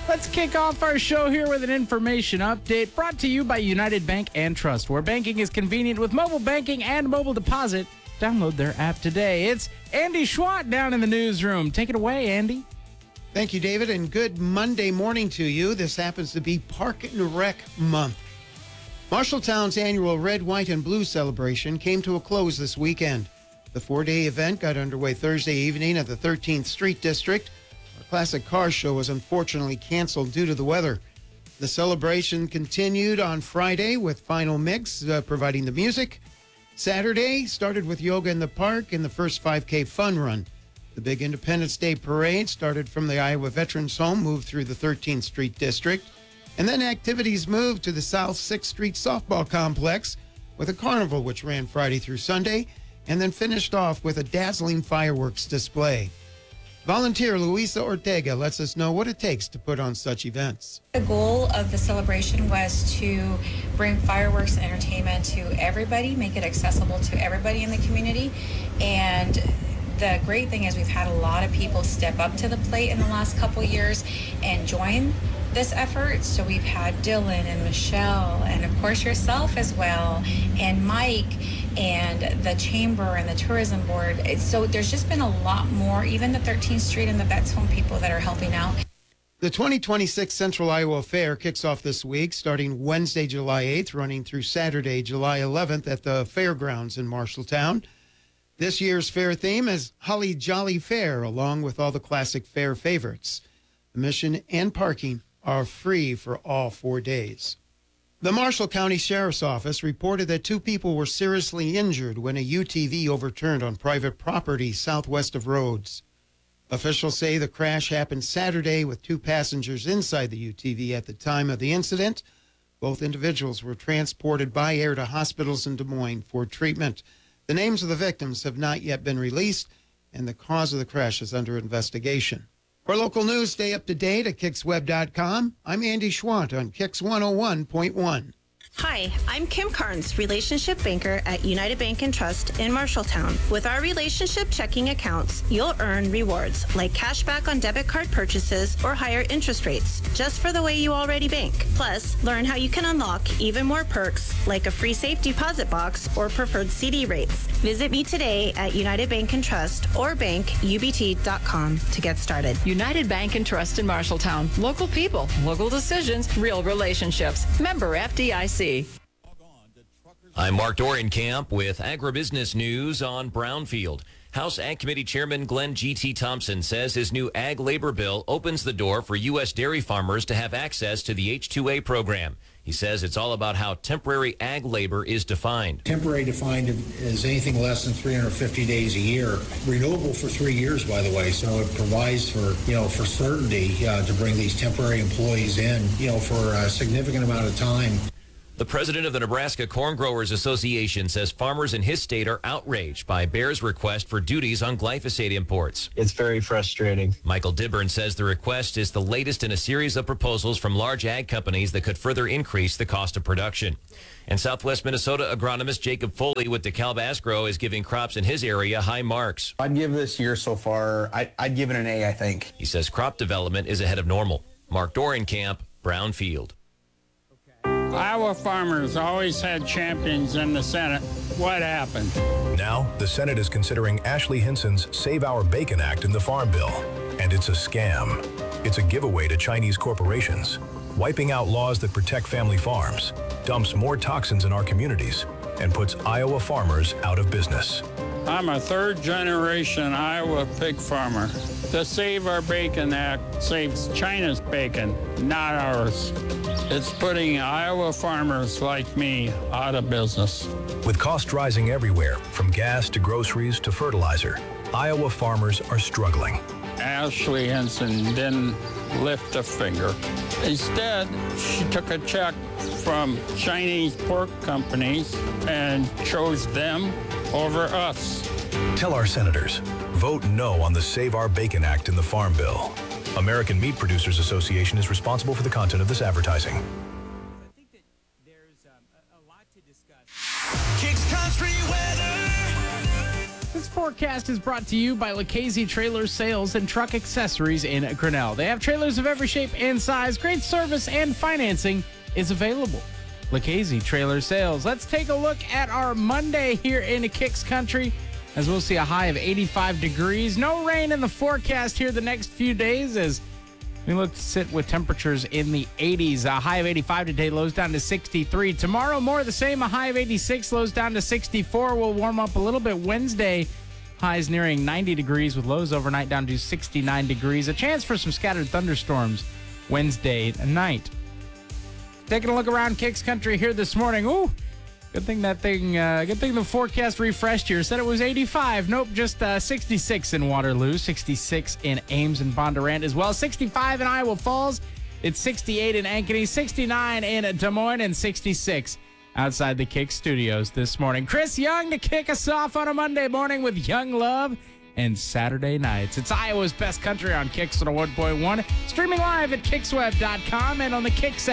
Let's kick off our show here with an information update brought to you by United Bank and Trust, where banking is convenient with mobile banking and mobile deposit. Download their app today. It's Andy Schwant down in the newsroom. Take it away, Andy. Thank you, David, and good Monday morning to you. This happens to be Park and Rec Month. Marshalltown's annual Red, White, and Blue celebration came to a close this weekend. The 4-day event got underway Thursday evening at the 13th Street District. Our classic car show was unfortunately canceled due to the weather. The celebration continued on Friday with Final Mix providing the music. Saturday started with yoga in the park and the first 5K fun run. The big Independence Day parade started from the Iowa Veterans Home, moved through the 13th Street District, and then activities moved to the South 6th Street Softball Complex with a carnival which ran Friday through Sunday, and then finished off with a dazzling fireworks display. Volunteer Luisa Ortega lets us know what it takes to put on such events. The goal of the celebration was to bring fireworks and entertainment to everybody, make it accessible to everybody in the community. And the great thing is we've had a lot of people step up to the plate in the last couple years and join this effort. So we've had Dylan and Michelle and of course yourself as well, and Mike and the Chamber and the Tourism Board. So there's just been a lot more, even the 13th Street and the Vets Home people that are helping out. The 2026 Central Iowa Fair kicks off this week, starting Wednesday, July 8th, running through Saturday, July 11th at the fairgrounds in Marshalltown. This year's fair theme is Holly Jolly Fair, along with all the classic fair favorites. Admission and parking are free for all 4 days. The Marshall County Sheriff's Office reported that 2 people were seriously injured when a UTV overturned on private property southwest of Rhodes. Officials say the crash happened Saturday with 2 passengers inside the UTV at the time of the incident. Both individuals were transported by air to hospitals in Des Moines for treatment. The names of the victims have not yet been released, and the cause of the crash is under investigation. For local news, stay up to date at KixWeb.com. I'm Andy Schwant on Kix 101.1. Hi, I'm Kim Carnes, Relationship Banker at United Bank and Trust in Marshalltown. With our relationship checking accounts, you'll earn rewards like cash back on debit card purchases or higher interest rates, just for the way you already bank. Plus, learn how you can unlock even more perks like a free safe deposit box or preferred CD rates. Visit me today at United Bank and Trust or bankubt.com to get started. United Bank and Trust in Marshalltown. Local people, local decisions, real relationships. Member FDIC. I'm Mark Dorenkamp with Agribusiness News on Brownfield. House Ag Committee Chairman Glenn G.T. Thompson says his new ag labor bill opens the door for U.S. dairy farmers to have access to the H-2A program. He says it's all about how temporary ag labor is defined. Temporary defined as anything less than 350 days a year. Renewable for 3 years, by the way. So it provides for, for certainty to bring these temporary employees in, for a significant amount of time. The president of the Nebraska Corn Growers Association says farmers in his state are outraged by Bayer's request for duties on glyphosate imports. It's very frustrating. Michael Dibburn says the request is the latest in a series of proposals from large ag companies that could further increase the cost of production. And Southwest Minnesota agronomist Jacob Foley with DeKalb Asgrow is giving crops in his area high marks. I'd give this year so far, I'd give it an A, I think. He says crop development is ahead of normal. Mark Dorenkamp, Brownfield. Iowa farmers always had champions in the Senate. What happened? Now, the Senate is considering Ashley Hinson's Save Our Bacon Act in the Farm Bill. And it's a scam. It's a giveaway to Chinese corporations, wiping out laws that protect family farms, dumps more toxins in our communities, and puts Iowa farmers out of business. I'm a third-generation Iowa pig farmer. The Save Our Bacon Act saves China's bacon, not ours. It's putting Iowa farmers like me out of business. With costs rising everywhere, from gas to groceries to fertilizer, Iowa farmers are struggling. Ashley Hinson didn't lift a finger. Instead, she took a check from Chinese pork companies and chose them over us. Tell our senators, vote no on the Save Our Bacon Act in the Farm Bill. American Meat Producers Association is responsible for the content of this advertising. I think that there's a lot to discuss. Kicks Country Weather. It's 4 forecast is brought to you by Lucchese Trailer Sales and Truck Accessories in Grinnell. They have trailers of every shape and size. Great service and financing is available. Lucchese Trailer Sales. Let's take a look at our Monday here in Kicks Country, as we'll see a high of 85 degrees. No rain in the forecast here the next few days, as we look to sit with temperatures in the 80s. A high of 85 today, lows down to 63. Tomorrow, more of the same, a high of 86, lows down to 64. We'll warm up a little bit Wednesday. Highs nearing 90 degrees with lows overnight down to 69 degrees. A chance for some scattered thunderstorms Wednesday night. Taking a look around Kicks Country here this morning. Ooh, good thing the forecast refreshed here. Said it was 85. Nope, just 66 in Waterloo, 66 in Ames and Bondurant as well, 65 in Iowa Falls. It's 68 in Ankeny, 69 in Des Moines, and 66 outside the Kick Studios this morning. Chris Young to kick us off on a Monday morning with Young Love and Saturday Nights. It's Iowa's best country on Kicks 101.1. Streaming live at kicksweb.com and on the Kicks